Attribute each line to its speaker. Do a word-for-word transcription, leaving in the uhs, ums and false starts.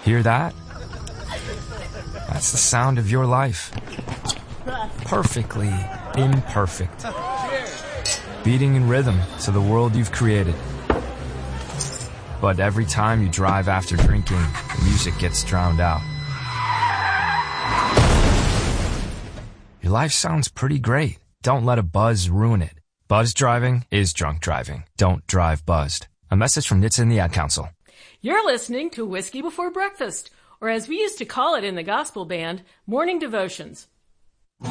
Speaker 1: Hear that? That's the sound of your life. Perfectly imperfect. Beating in rhythm to the world you've created. But every time you drive after drinking, the music gets drowned out. Your life sounds pretty great. Don't let a buzz ruin it. Buzz driving is drunk driving. Don't drive buzzed. A message from N H T S A and the Ad Council.
Speaker 2: You're listening to Whiskey Before Breakfast, or as we used to call it in the gospel band, Morning Devotions.